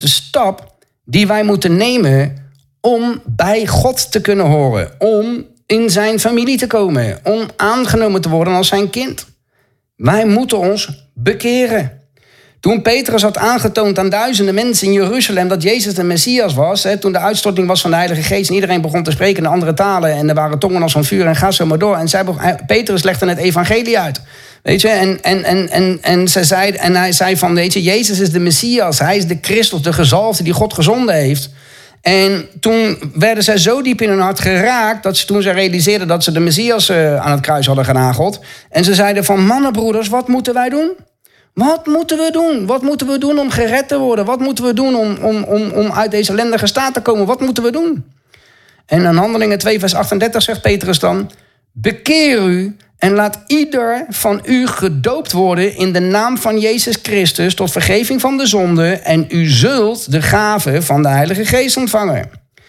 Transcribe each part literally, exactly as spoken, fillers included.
de stap die wij moeten nemen om bij God te kunnen horen. Om in zijn familie te komen. Om aangenomen te worden als zijn kind. Wij moeten ons bekeren. Toen Petrus had aangetoond aan duizenden mensen in Jeruzalem dat Jezus de Messias was, hè, toen de uitstorting was van de Heilige Geest en iedereen begon te spreken in andere talen en er waren tongen als van vuur en ga zo maar door. En zij, Petrus legde het evangelie uit. Weet je, en, en, en, en, en, ze zei, en hij zei van, weet je, Jezus is de Messias, hij is de Christus, de gezalfde die God gezonden heeft. En toen werden zij zo diep in hun hart geraakt, dat ze toen ze realiseerden dat ze de Messias uh, aan het kruis hadden genageld. En ze zeiden van, mannenbroeders, wat moeten wij doen? Wat moeten we doen? Wat moeten we doen om gered te worden? Wat moeten we doen om, om, om, om uit deze ellendige staat te komen? Wat moeten we doen? En in Handelingen twee vers achtendertig zegt Petrus dan, bekeer u en laat ieder van u gedoopt worden in de naam van Jezus Christus tot vergeving van de zonde en u zult de gave van de Heilige Geest ontvangen.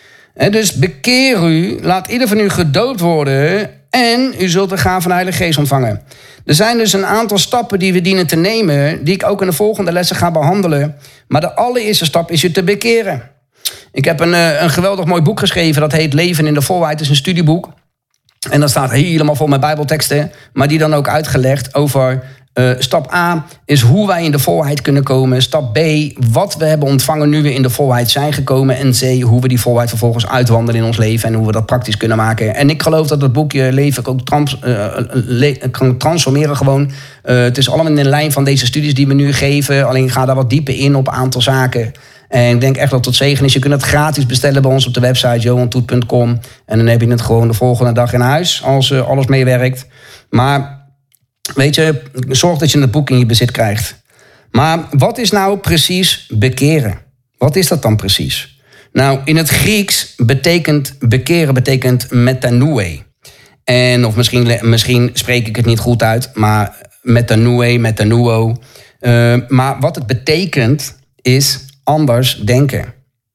En dus bekeer u, laat ieder van u gedoopt worden en u zult de gave van de Heilige Geest ontvangen. Er zijn dus een aantal stappen die we dienen te nemen, die ik ook in de volgende lessen ga behandelen. Maar de allereerste stap is je te bekeren. Ik heb een, een geweldig mooi boek geschreven, dat heet Leven in de Volheid. Het is een studieboek. En dat staat helemaal vol met bijbelteksten, maar die dan ook uitgelegd over uh, stap A is hoe wij in de volheid kunnen komen. Stap B, wat we hebben ontvangen nu we in de volheid zijn gekomen. En C, hoe we die volheid vervolgens uitwandelen in ons leven en hoe we dat praktisch kunnen maken. En ik geloof dat het boek je leven ook trans, uh, le- kan transformeren gewoon. Uh, het is allemaal in de lijn van deze studies die we nu geven. Alleen ga daar wat dieper in op een aantal zaken. En ik denk echt dat het tot zegen is. Je kunt het gratis bestellen bij ons op de website johan toet punt com. En dan heb je het gewoon de volgende dag in huis als uh, alles meewerkt. Maar weet je, zorg dat je het boek in je bezit krijgt. Maar wat is nou precies bekeren? Wat is dat dan precies? Nou, in het Grieks betekent bekeren betekent metanoe. En of misschien, misschien spreek ik het niet goed uit, maar metanoe, metanuo. Uh, maar wat het betekent is anders denken.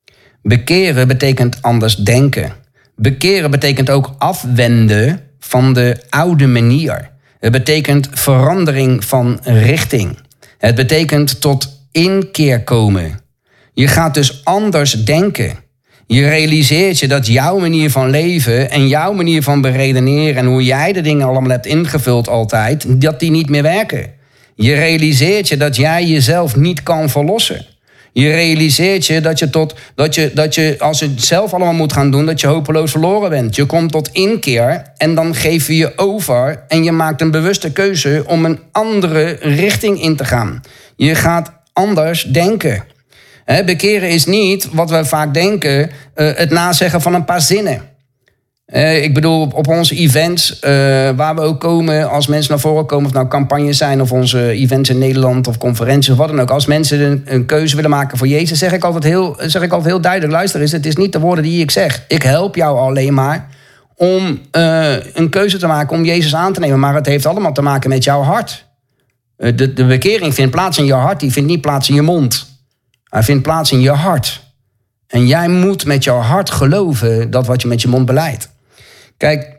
Bekeren betekent anders denken. Bekeren betekent ook afwenden van de oude manier. Het betekent verandering van richting. Het betekent tot inkeer komen. Je gaat dus anders denken. Je realiseert je dat jouw manier van leven en jouw manier van beredeneren en hoe jij de dingen allemaal hebt ingevuld altijd, dat die niet meer werken. Je realiseert je dat jij jezelf niet kan verlossen. Je realiseert je dat je, tot, dat, je, dat je als je het zelf allemaal moet gaan doen, dat je hopeloos verloren bent. Je komt tot inkeer en dan geef je je over en je maakt een bewuste keuze om een andere richting in te gaan. Je gaat anders denken. He, bekeren is niet, wat we vaak denken, uh, het nazeggen van een paar zinnen. Uh, ik bedoel, op, op onze events, uh, waar we ook komen, als mensen naar voren komen, of nou campagnes zijn, of onze events in Nederland, of conferenties, of wat dan ook. Als mensen een, een keuze willen maken voor Jezus, zeg ik altijd heel, zeg ik altijd heel duidelijk, luister eens, het is niet de woorden die ik zeg. Ik help jou alleen maar om uh, een keuze te maken om Jezus aan te nemen. Maar het heeft allemaal te maken met jouw hart. Uh, de, de bekering vindt plaats in je hart, die vindt niet plaats in je mond. Hij vindt plaats in je hart. En jij moet met jouw hart geloven dat wat je met je mond beleidt. Kijk,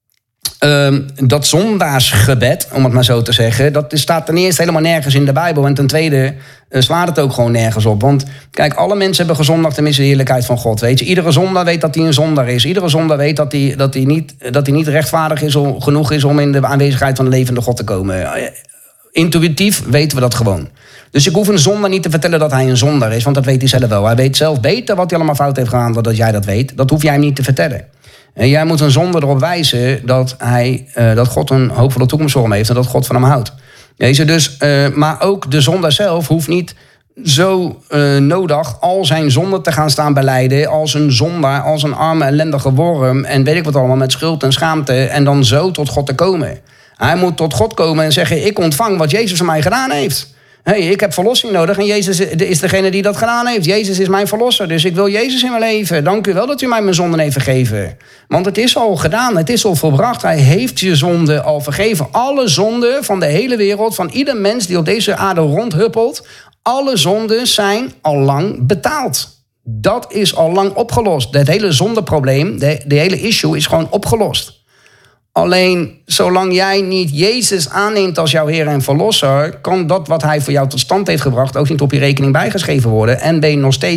uh, dat zondaarsgebed, om het maar zo te zeggen, dat staat ten eerste helemaal nergens in de Bijbel. En ten tweede uh, slaat het ook gewoon nergens op. Want kijk, alle mensen hebben gezondigd en missen de heerlijkheid van God. Weet je? Iedere zondaar weet dat hij een zondaar is. Iedere zondaar weet dat hij, dat hij, niet, dat hij niet rechtvaardig is om, genoeg is om in de aanwezigheid van de levende God te komen. Uh, intuïtief weten we dat gewoon. Dus ik hoef een zondaar niet te vertellen dat hij een zondaar is, want dat weet hij zelf wel. Hij weet zelf beter wat hij allemaal fout heeft gedaan dan dat jij dat weet. Dat hoef jij hem niet te vertellen. En jij moet een zondaar erop wijzen dat, hij, uh, dat God een hoopvolle toekomst voor hem heeft en dat God van hem houdt. Deze dus, uh, maar ook de zondaar zelf hoeft niet zo uh, nodig al zijn zonden te gaan staan belijden als een zondaar, als een arme, ellendige worm en weet ik wat allemaal met schuld en schaamte en dan zo tot God te komen. Hij moet tot God komen en zeggen, ik ontvang wat Jezus voor mij gedaan heeft. Hey, ik heb verlossing nodig en Jezus is degene die dat gedaan heeft. Jezus is mijn verlosser, dus ik wil Jezus in mijn leven. Dank u wel dat u mij mijn zonden heeft vergeven. Want het is al gedaan, het is al volbracht. Hij heeft je zonden al vergeven. Alle zonden van de hele wereld, van ieder mens die op deze aarde rondhuppelt, alle zonden zijn al lang betaald. Dat is al lang opgelost. Het hele zondeprobleem, de, de hele issue is gewoon opgelost. Alleen, zolang jij niet Jezus aanneemt als jouw Heer en Verlosser, kan dat wat hij voor jou tot stand heeft gebracht ook niet op je rekening bijgeschreven worden. En ben je nog steeds